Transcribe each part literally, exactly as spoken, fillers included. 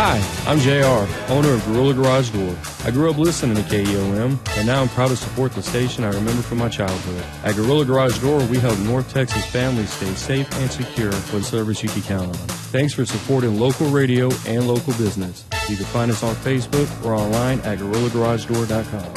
Hi, I'm J R, owner of Gorilla Garage Door. I grew up listening to K E O M, and now I'm proud to support the station I remember from my childhood. At Gorilla Garage Door, we help North Texas families stay safe and secure with service you can count on. Thanks for supporting local radio and local business. You can find us on Facebook or online at gorilla garage door dot com.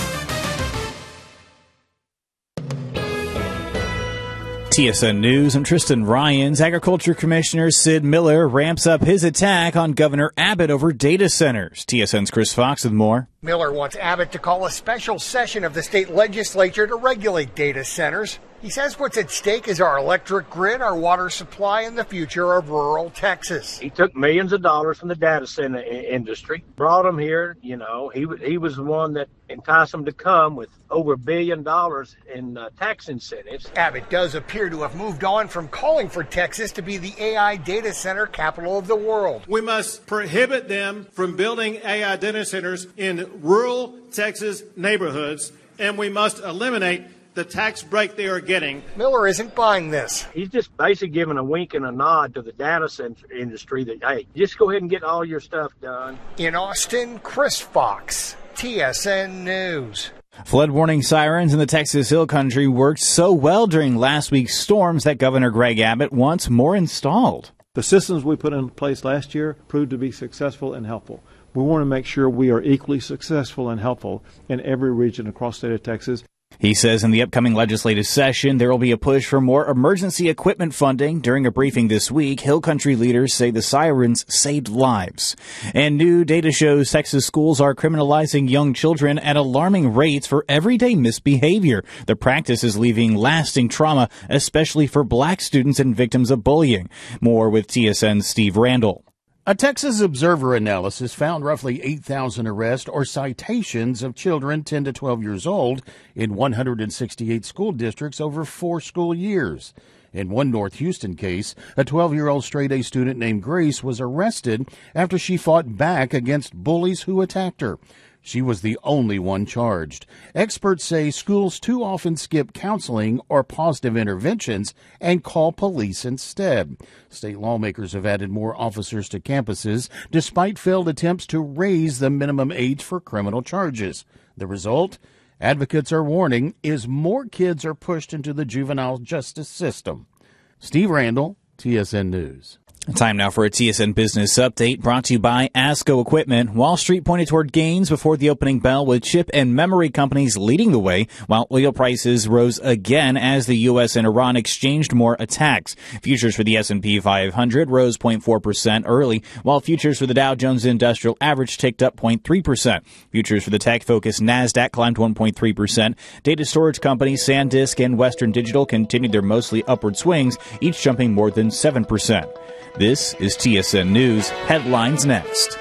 T S N News, I'm Tristan Ryans. Agriculture Commissioner Sid Miller ramps up his attack on Governor Abbott over data centers. T S N's Chris Fox with more. Miller wants Abbott to call a special session of the state legislature to regulate data centers. He says what's at stake is our electric grid, our water supply, and the future of rural Texas. He took millions of dollars from the data center industry, brought them here. You know, he he was the one that enticed them to come with over a billion dollars in uh, tax incentives. Abbott does appear to have moved on from calling for Texas to be the A I data center capital of the world. We must prohibit them from building A I data centers in rural Texas neighborhoods, and we must eliminate the tax break they are getting. Miller isn't buying this. He's just basically giving a wink and a nod to the data center industry that, hey, just go ahead and get all your stuff done. In Austin, Chris Fox, T S N News. Flood warning sirens in the Texas Hill Country worked so well during last week's storms that Governor Greg Abbott wants more installed. The systems we put in place last year proved to be successful and helpful. We want to make sure we are equally successful and helpful in every region across the state of Texas. He says in the upcoming legislative session, there will be a push for more emergency equipment funding. During a briefing this week, Hill Country leaders say the sirens saved lives. And new data shows Texas schools are criminalizing young children at alarming rates for everyday misbehavior. The practice is leaving lasting trauma, especially for black students and victims of bullying. More with T S N's Steve Randall. A Texas Observer analysis found roughly eight thousand arrests or citations of children ten to twelve years old in one hundred sixty-eight school districts over four school years. In one North Houston case, a twelve-year-old straight-A student named Grace was arrested after she fought back against bullies who attacked her. She was the only one charged. Experts say schools too often skip counseling or positive interventions and call police instead. State lawmakers have added more officers to campuses despite failed attempts to raise the minimum age for criminal charges. The result? Advocates are warning is more kids are pushed into the juvenile justice system. Steve Randall, T S N News. Time now for a T S N Business Update brought to you by ASCO Equipment. Wall Street pointed toward gains before the opening bell with chip and memory companies leading the way, while oil prices rose again as the U S and Iran exchanged more attacks. Futures for the S and P five hundred rose zero point four percent early, while futures for the Dow Jones Industrial Average ticked up zero point three percent. Futures for the tech-focused NASDAQ climbed one point three percent. Data storage companies SanDisk and Western Digital continued their mostly upward swings, each jumping more than seven percent. This is T S N News. Headlines next.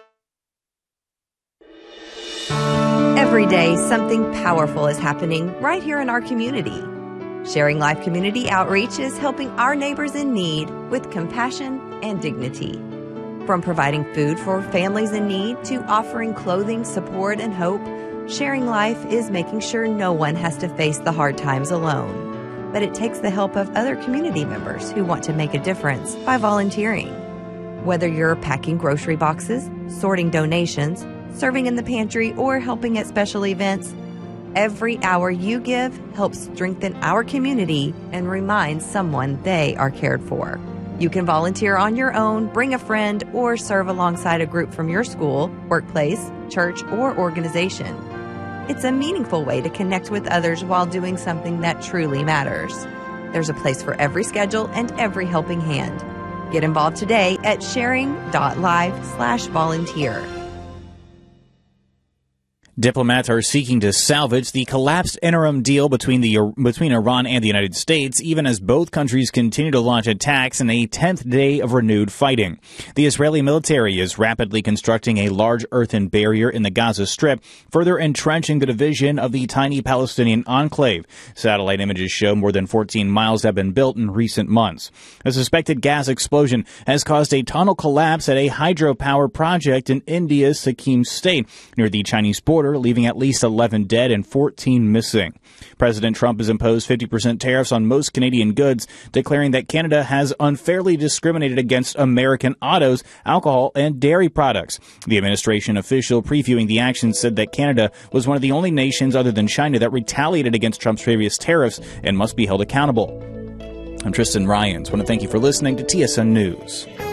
Every day, something powerful is happening right here in our community. Sharing Life Community Outreach is helping our neighbors in need with compassion and dignity. From providing food for families in need to offering clothing, support, and hope, Sharing Life is making sure no one has to face the hard times alone. But it takes the help of other community members who want to make a difference by volunteering. Whether you're packing grocery boxes, sorting donations, serving in the pantry, or helping at special events, every hour you give helps strengthen our community and remind someone they are cared for. You can volunteer on your own, bring a friend, or serve alongside a group from your school, workplace, church, or organization. It's a meaningful way to connect with others while doing something that truly matters. There's a place for every schedule and every helping hand. Get involved today at sharing.live slash volunteer. Diplomats are seeking to salvage the collapsed interim deal between the between Iran and the United States, even as both countries continue to launch attacks in a tenth day of renewed fighting. The Israeli military is rapidly constructing a large earthen barrier in the Gaza Strip, further entrenching the division of the tiny Palestinian enclave. Satellite images show more than fourteen miles have been built in recent months. A suspected gas explosion has caused a tunnel collapse at a hydropower project in India's Sikkim state, near the Chinese border year, leaving at least eleven dead and fourteen missing. President Trump has imposed fifty percent tariffs on most Canadian goods, declaring that Canada has unfairly discriminated against American autos, alcohol, and dairy products. The administration official previewing the action said that Canada was one of the only nations other than China that retaliated against Trump's previous tariffs and must be held accountable. I'm Tristan Ryans. I want to thank you for listening to T S N News.